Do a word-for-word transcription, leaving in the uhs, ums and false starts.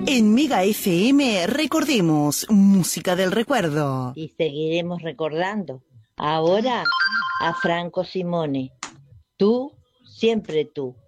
En Mega F M recordemos música del recuerdo. Y seguiremos recordando. Ahora a Franco Simone. Tú, siempre tú.